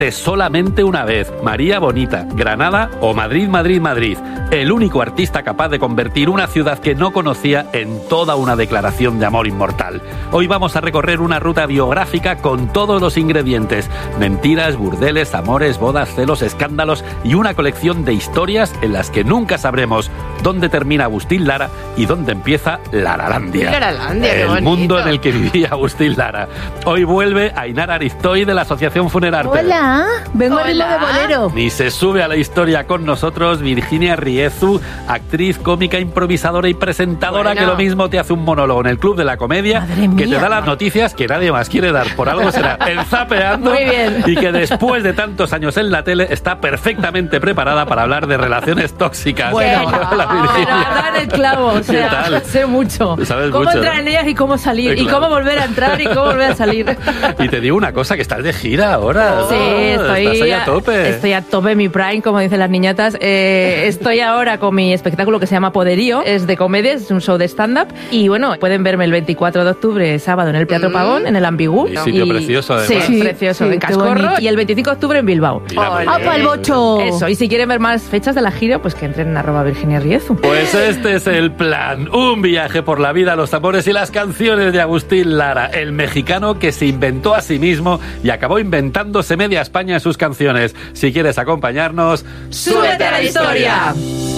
Solamente una vez, María Bonita, Granada o Madrid, Madrid, Madrid. El único artista capaz de convertir una ciudad que no conocía en toda una declaración de amor inmortal. Hoy vamos a recorrer una ruta biográfica con todos los ingredientes: mentiras, burdeles, amores, bodas, celos, escándalos y una colección de historias en las que nunca sabremos dónde termina Agustín Lara y dónde empieza Laralandia. Laralandia, qué el mundo bonito. en el que vivía Agustín Lara. Hoy vuelve Ainara Aristoy de la Asociación Funerarte. Hola, vengo a ritmo de bolero. Y se sube a la historia con nosotros Virginia Riezu, actriz, cómica, improvisadora y presentadora, que lo mismo te hace un monólogo en el Club de la Comedia, Madre que te mía. da las noticias que nadie más quiere dar. Por algo será el Zapeando. Muy bien. Y que después de tantos años en la tele está perfectamente preparada para hablar de relaciones tóxicas. Bueno, Hola, pero Virginia. ha dado en el clavo, o ¿Qué sea, tal? sé mucho. Sabes cómo mucho, entrar ¿no? en ellas y cómo salir, Sí, y claro. cómo volver a entrar y cómo volver a salir. Y te digo una cosa, que estás de gira ahora. Sí, ¿no? Estás ahí a tope. Estoy a tope, mi prime, como dicen las niñatas. Estoy ahora con mi espectáculo que se llama Poderío, es de comedia, es un show de stand-up. Y bueno, pueden verme el 24 de octubre, sábado, en el Teatro Pavón, en el Ambigú. Y sitio precioso, además. Sí, Sí, precioso, sí, en qué Cascorro. bonito. Y el 25 de octubre en Bilbao. Mira, muy ¡Ah, bien. pa'l bocho! Eso, y si quieren ver más fechas de la gira, pues que entren en @Virginia Riezu. Pues este es el plan, un viaje por la vida, los amores y las canciones de Agustín Lara, el mexicano que se inventó a sí mismo y acabó inventándose media España en sus canciones. Si quieres acompañarnos, ¡Súbete a la historia!